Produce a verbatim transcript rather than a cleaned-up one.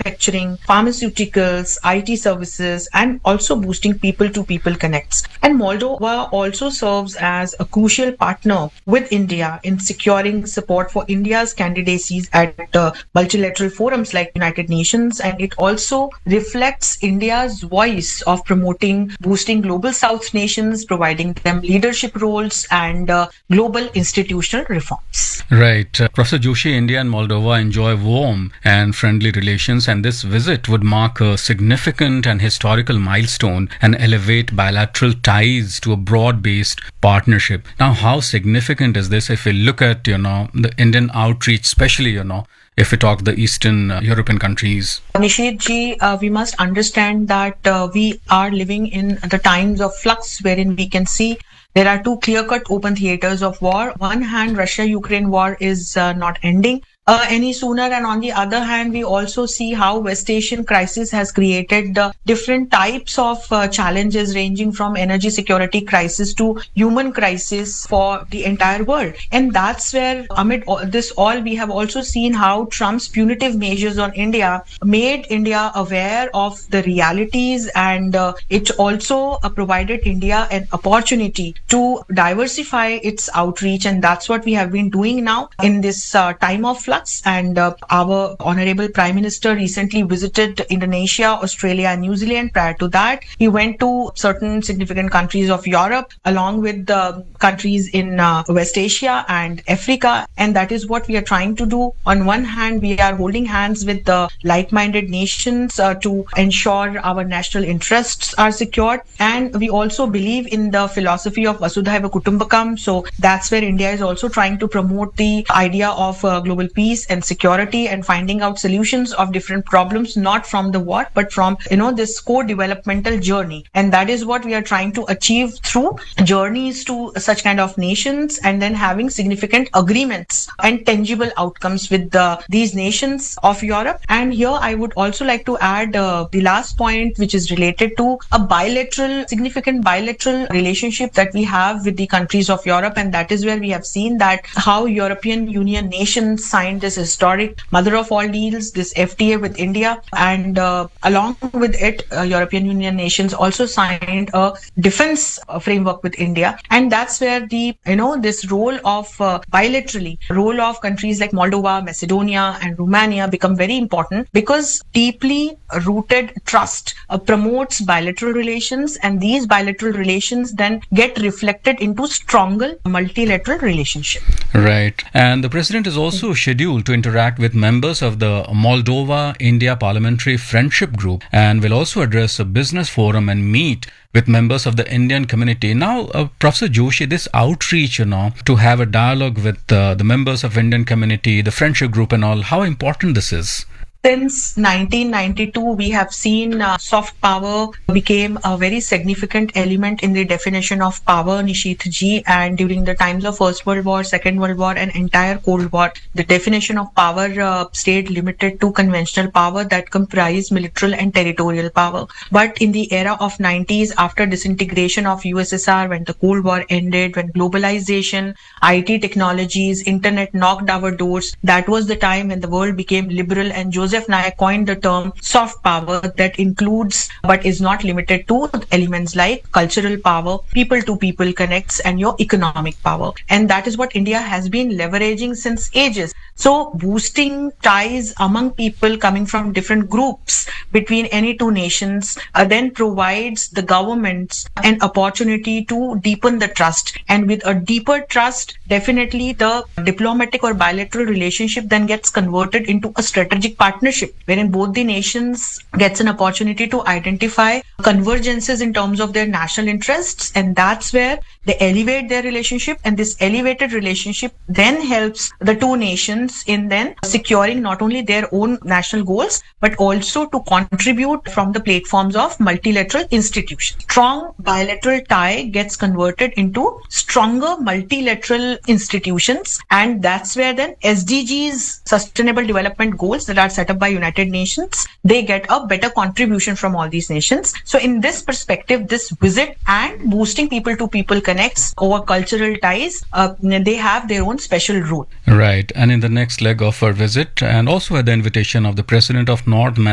manufacturing, pharmaceuticals, I T services, and also boosting people-to-people connects. And Moldova also serves as a crucial partner with India in securing support for India's candidacies at uh, multilateral forums like United Nations, and it also reflects India's voice of promoting, boosting global South nations, providing them leadership roles and uh, global institutional reforms. Right. Uh, Professor Joshi, India and Moldova enjoy warm and friendly relations, and this visit would mark a significant and historical milestone and elevate bilateral ties to a broad-based partnership. Now, how significant is this if we look at, you know, the Indian outreach, especially, you know, if we talk the Eastern uh, European countries? Nishit ji, uh, we must understand that uh, we are living in the times of flux wherein we can see there are two clear-cut open theaters of war. On one hand, Russia-Ukraine war is uh, not ending Uh, any sooner, and on the other hand, we also see how West Asian crisis has created uh, different types of uh, challenges ranging from energy security crisis to human crisis for the entire world. And that's where amid all this all, we have also seen how Trump's punitive measures on India made India aware of the realities, and uh, it also uh, provided India an opportunity to diversify its outreach, and that's what we have been doing now in this uh, time of flux. And uh, our Honorable Prime Minister recently visited Indonesia, Australia, and New Zealand. Prior to that, he went to certain significant countries of Europe, along with the countries in uh, West Asia and Africa. And that is what we are trying to do. On one hand, we are holding hands with the like-minded nations uh, to ensure our national interests are secured. And we also believe in the philosophy of Vasudhaiva Kutumbakam. So that's where India is also trying to promote the idea of uh, global peace and security and finding out solutions of different problems, not from the war, but from, you know, this co-developmental journey. And that is what we are trying to achieve through journeys to such kind of nations, and then having significant agreements and tangible outcomes with the, these nations of Europe. And here I would also like to add uh, the last point, which is related to a bilateral, significant bilateral relationship that we have with the countries of Europe. And that is where we have seen that how European Union nations signed this historic mother of all deals, this F T A with India, and uh, along with it, uh, European Union nations also signed a defense uh, framework with India. And that's where the, you know, this role of uh, bilaterally, role of countries like Moldova, Macedonia, and Romania become very important, because deeply rooted trust uh, promotes bilateral relations, and these bilateral relations then get reflected into stronger multilateral relationship. Right. And the president is also mm-hmm. scheduled to interact with members of the Moldova-India Parliamentary Friendship Group, and will also address a business forum and meet with members of the Indian community. Now, uh, Professor Joshi, this outreach, you know, to have a dialogue with uh, the members of Indian community, the friendship group and all, how important this is? Since nineteen ninety-two, we have seen uh, soft power became a very significant element in the definition of power, Nishit ji. And during the times of First World War, Second World War, and entire Cold War, the definition of power uh, stayed limited to conventional power that comprised military and territorial power. But in the era of nineties, after disintegration of U S S R, when the Cold War ended, when globalization, I T technologies, internet knocked our doors, that was the time when the world became liberal, and Joseph Joseph Nye coined the term soft power, that includes but is not limited to elements like cultural power, people-to-people connects, and your economic power. And that is what India has been leveraging since ages. So boosting ties among people coming from different groups between any two nations uh, then provides the governments an opportunity to deepen the trust. And with a deeper trust, definitely the diplomatic or bilateral relationship then gets converted into a strategic partnership, wherein both the nations gets an opportunity to identify convergences in terms of their national interests. And that's where they elevate their relationship. And this elevated relationship then helps the two nations in then securing not only their own national goals, but also to contribute from the platforms of multilateral institutions. Strong bilateral tie gets converted into stronger multilateral institutions. And that's where then S D Gs, Sustainable Development Goals that are set up by United Nations, they get a better contribution from all these nations. So in this perspective, this visit and boosting people-to-people connects over cultural ties, uh, they have their own special role. Right. And in the next leg of our visit, and also at the invitation of the President of North